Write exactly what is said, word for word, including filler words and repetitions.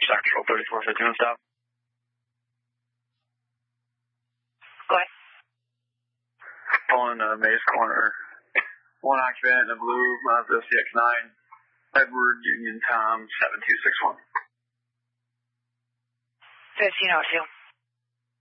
Central thirty-four fifty-one stop. Go ahead. Pulling uh, Maze Corner. One occupant in a blue Mazda C X nine. Edward Union Tom seven two six one. fifteen oh two.